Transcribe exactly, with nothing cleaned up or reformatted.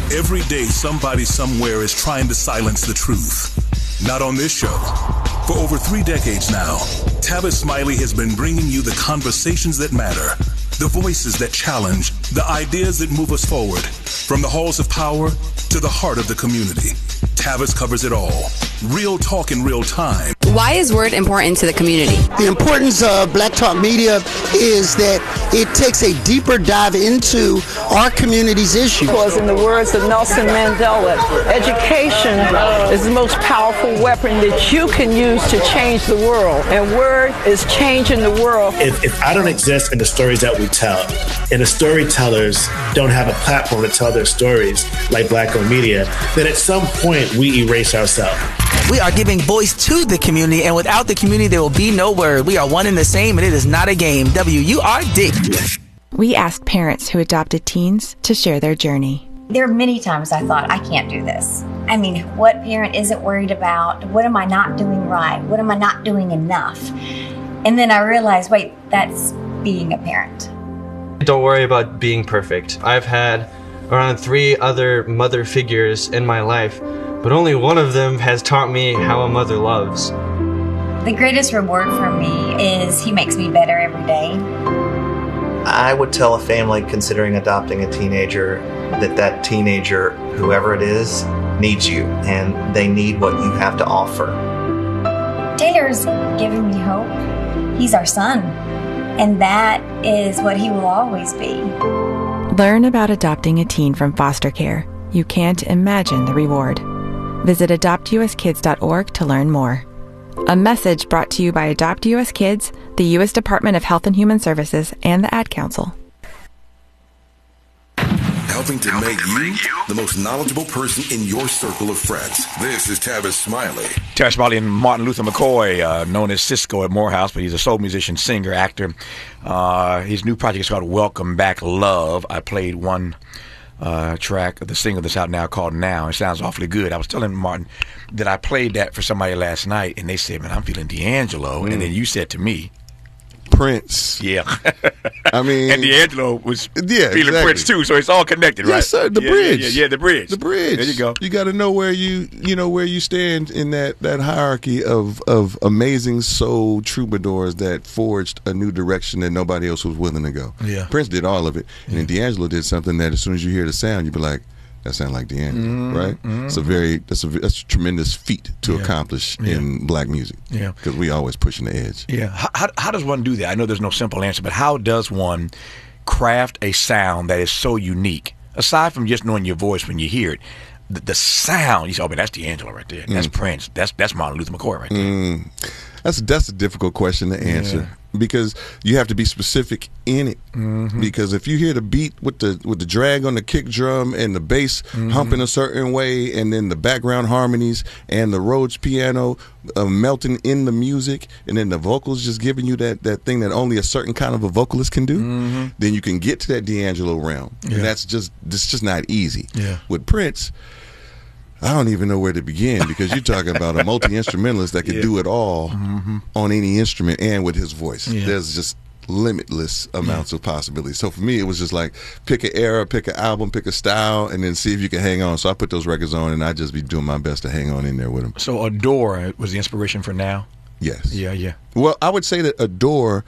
Every day, somebody somewhere is trying to silence the truth. Not on this show. For over three decades now, Tavis Smiley has been bringing you the conversations that matter, the voices that challenge, the ideas that move us forward. From the halls of power to the heart of the community, Tavis covers it all. Real talk in real time. Why is Word important to the community? The importance of Black Talk Media is that it takes a deeper dive into our community's issues. Because in the words of Nelson Mandela, education is the most powerful weapon that you can use to change the world. And Word is changing the world. If, if I don't exist in the stories that we tell, and the storytellers don't have a platform to tell their stories like Black-owned media, then at some point we erase ourselves. We are giving voice to the community, and without the community, there will be no Word. We are one and the same, and it is not a game. W U R D. We asked parents who adopted teens to share their journey. There are many times I thought, I can't do this. I mean, what parent isn't worried about? What am I not doing right? What am I not doing enough? And then I realized, wait, that's being a parent. Don't worry about being perfect. I've had around three other mother figures in my life, but only one of them has taught me how a mother loves. The greatest reward for me is he makes me better every day. I would tell a family considering adopting a teenager that that teenager, whoever it is, needs you, and they need what you have to offer. Taylor's giving me hope. He's our son, and that is what he will always be. Learn about adopting a teen from foster care. You can't imagine the reward. Visit adopt u s kids dot org to learn more. A message brought to you by Adopt U S Kids, the U S Department of Health and Human Services, and the Ad Council. Helping to make you the most knowledgeable person in your circle of friends. This is Tavis Smiley. Tavis Smiley and Martin Luther McCoy, uh, known as Cisco at Morehouse, but he's a soul musician, singer, actor. Uh, his new project is called Welcome Back Love. I played one uh, track of the single that's out now called Now. It sounds awfully good. I was telling Martin that I played that for somebody last night, and they said, man, I'm feeling D'Angelo. Mm. And then you said to me, Prince. Yeah. I mean, and D'Angelo was yeah, feeling exactly. Prince too, so it's all connected, yes, right? Sir, the yeah, bridge. Yeah, yeah, yeah, the bridge. The bridge. There you go. You got to know where you, you know, where you stand in that, that hierarchy of, of amazing soul troubadours that forged a new direction that nobody else was willing to go. Yeah. Prince did all of it, and yeah. then D'Angelo did something that as soon as you hear the sound, you be like, that sounds like D'Angelo, mm-hmm, right? Mm-hmm. It's a very that's a that's a tremendous feat to yeah. accomplish yeah. in black music. Yeah, because we always pushing the edge. Yeah. How, how how does one do that? I know there's no simple answer, but how does one craft a sound that is so unique? Aside from just knowing your voice when you hear it, the, the sound you say, "Oh, man, that's D'Angelo right there. That's mm. Prince. That's that's Martin Luther McCoy right there." Mm. That's that's a difficult question to answer. Yeah. Because you have to be specific in it. Mm-hmm. Because if you hear the beat with the with the drag on the kick drum and the bass mm-hmm. humping a certain way, and then the background harmonies and the Rhodes piano uh, melting in the music, and then the vocals just giving you that, that thing that only a certain kind of a vocalist can do, mm-hmm. then you can get to that D'Angelo realm. Yeah. And that's just that's just not easy. Yeah. With Prince, I don't even know where to begin, because you're talking about a multi-instrumentalist that can yeah. do it all mm-hmm. on any instrument and with his voice. Yeah. There's just limitless amounts yeah. of possibilities. So for me, it was just like pick an era, pick an album, pick a style, and then see if you can hang on. So I put those records on, and I just be doing my best to hang on in there with them. So Adore was the inspiration for Now? Yes. Yeah, yeah. Well, I would say that Adore